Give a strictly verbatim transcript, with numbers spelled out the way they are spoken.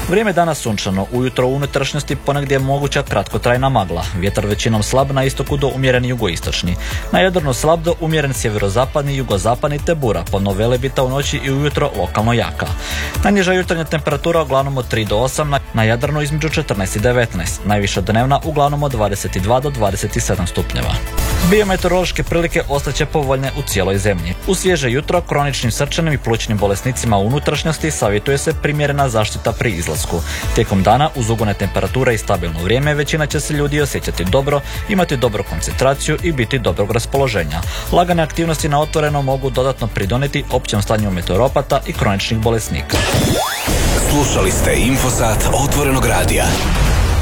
Vrijeme danas sunčano, ujutro u unutrašnjosti ponegdje je moguća kratkotrajna magla. Vjetar većinom slab na istoku do umjeren jugoistočni. Na Jadranu slab do umjeren sjeverozapadni, jugozapadni te bura, podno Velebita u noći i ujutro lokalno jaka. Najniža jutarnja temperatura uglavnom od tri do osam, na Jadranu između četrnaest i devetnaest, najviša dnevna uglavnom od dvadeset dva do dvadeset sedam stupnjeva. Biometeorološke prilike ostaće povoljne u cijeloj zemlji. U svježe jutro kroničnim srčanim i plućnim bolesnicima u unutrašnjosti savjetuje se primjerena zaštita pri izlasku. Tijekom dana uz ugodne temperature i stabilno vrijeme većina će se ljudi osjećati dobro, imati dobru koncentraciju i biti dobrog raspoloženja. Lagane aktivnosti na otvoreno mogu dodatno pridonijeti općem stanju meteoropata i kroničnih bolesnika. Slušali ste Infosat Otvorenog radija.